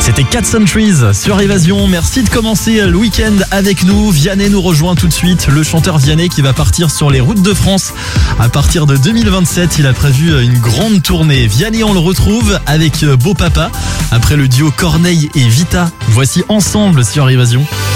C'était Cat Centuries sur Évasion. Merci de commencer le week-end avec nous. Vianney nous rejoint tout de suite. Le chanteur Vianney qui va partir sur les routes de France. À partir de 2027, il a prévu une grande tournée. Vianney, on le retrouve avec Beau Papa. Après le duo Corneille et Vita, voici Ensemble sur Évasion.